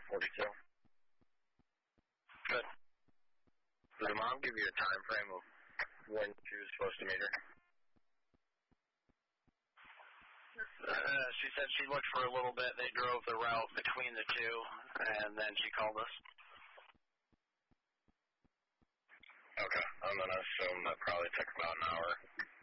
42. Good. Did the mom give you a time frame of when she was supposed to meet her? She said she looked for a little bit. They drove the route between the two, and then she called us. Okay, I'm going to assume that probably took about an hour.